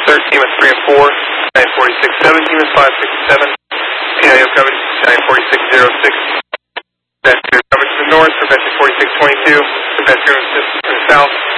13 with 3 and 4, 946 17 with 567, PIO coverage 94606. Best coverage to the north, for Best 4622, for Best to the south.